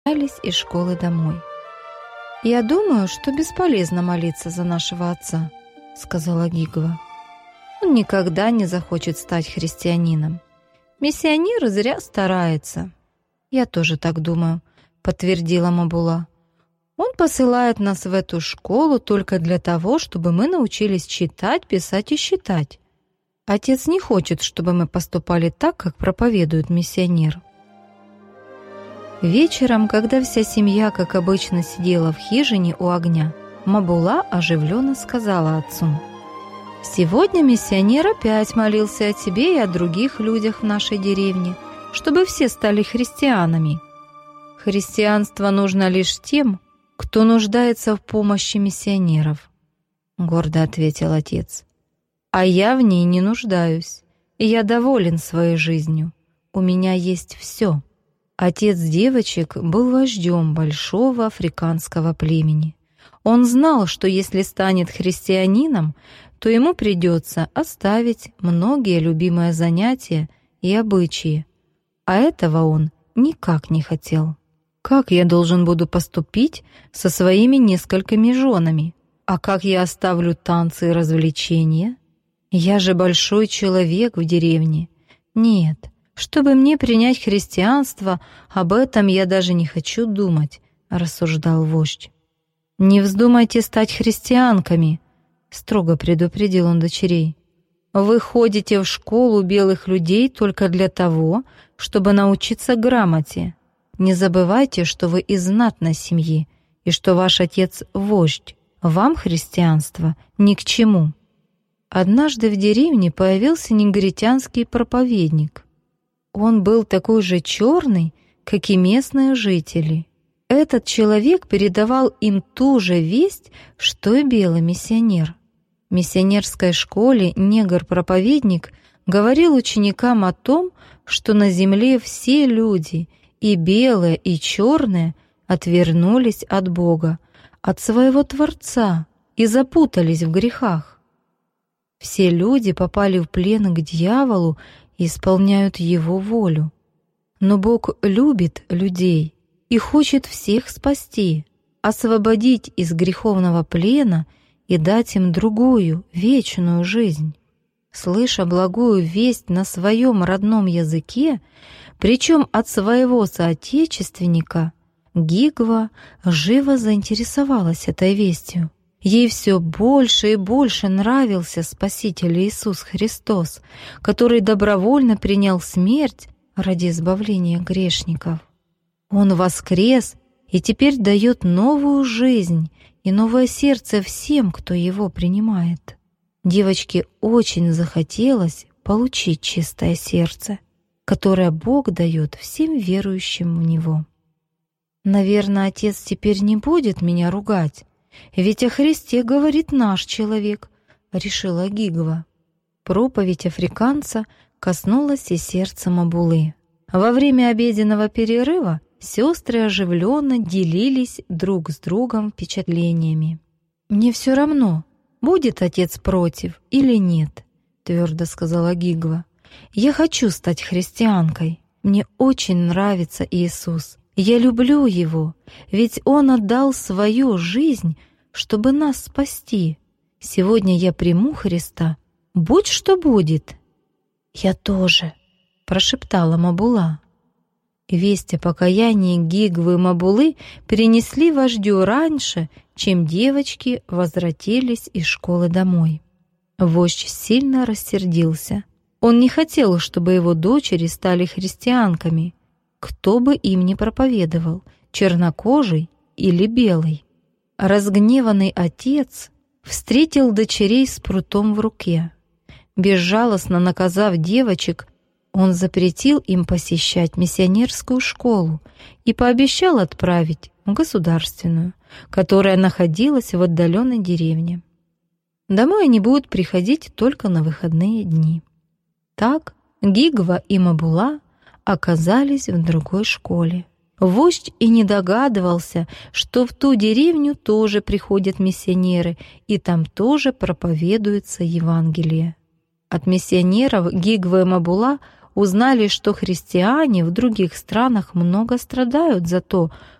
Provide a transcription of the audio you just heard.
из школы домой. «Я думаю, что бесполезно молиться за нашего отца», — сказала Гигва. «Он никогда не захочет стать христианином. Миссионер зря старается». «Я тоже так думаю», — подтвердила Мабула. «Он посылает нас в эту школу только для того, чтобы мы научились читать, писать и считать. Отец не хочет, чтобы мы поступали так, как проповедует миссионер». Вечером, когда вся семья, как обычно, сидела в хижине у огня, Мабула оживленно сказала отцу: «Сегодня миссионер опять молился о тебе и о других людях в нашей деревне, чтобы все стали христианами. Христианство нужно лишь тем, кто нуждается в помощи миссионеров», — гордо ответил отец. «А я в ней не нуждаюсь, и я доволен своей жизнью. У меня есть все». Отец девочек был вождем большого африканского племени. Он знал, что если станет христианином, то ему придется оставить многие любимые занятия и обычаи, а этого он никак не хотел. «Как я должен буду поступить со своими несколькими женами? А как я оставлю танцы и развлечения? Я же большой человек в деревне. Нет, чтобы мне принять христианство, об этом я даже не хочу думать», — рассуждал вождь. «Не вздумайте стать христианками», — строго предупредил он дочерей. «Вы ходите в школу белых людей только для того, чтобы научиться грамоте. Не забывайте, что вы из знатной семьи и что ваш отец — вождь. Вам христианство ни к чему». Однажды в деревне появился негритянский проповедник. Он был такой же черный, как и местные жители. Этот человек передавал им ту же весть, что и белый миссионер. В миссионерской школе негр-проповедник говорил ученикам о том, что на земле все люди, и белые, и черные, отвернулись от Бога, от своего Творца и запутались в грехах. Все люди попали в плен к дьяволу и исполняют его волю. Но Бог любит людей и хочет всех спасти, освободить из греховного плена и дать им другую, вечную жизнь. Слыша благую весть на своем родном языке, причем от своего соотечественника, Гигва живо заинтересовалась этой вестью. Ей все больше и больше нравился Спаситель Иисус Христос, который добровольно принял смерть ради избавления грешников. Он воскрес и теперь дает новую жизнь и новое сердце всем, кто его принимает. Девочке очень захотелось получить чистое сердце, которое Бог дает всем верующим в Него. «Наверное, отец теперь не будет меня ругать, ведь о Христе говорит наш человек», — решила Гигва. Проповедь африканца коснулась и сердца Мабулы. Во время обеденного перерыва сестры оживленно делились друг с другом впечатлениями. «Мне все равно, будет отец против или нет», — твердо сказала Гигва. «Я хочу стать христианкой. Мне очень нравится Иисус. Я люблю Его, ведь Он отдал свою жизнь, чтобы нас спасти. Сегодня я приму Христа, будь что будет». «Я тоже», — прошептала Мабула. Весть о покаянии Гигвы и Мабулы перенесли вождю раньше, чем девочки возвратились из школы домой. Вождь сильно рассердился. Он не хотел, чтобы его дочери стали христианками, кто бы им ни проповедовал, чернокожий или белый. Разгневанный отец встретил дочерей с прутом в руке. Безжалостно наказав девочек, он запретил им посещать миссионерскую школу и пообещал отправить в государственную, которая находилась в отдаленной деревне. Домой они будут приходить только на выходные дни. Так Гигва и Мабула оказались в другой школе. Вождь и не догадывался, что в ту деревню тоже приходят миссионеры, и там тоже проповедуется Евангелие. От миссионеров Гигва и Мабула узнали, что христиане в других странах много страдают за то,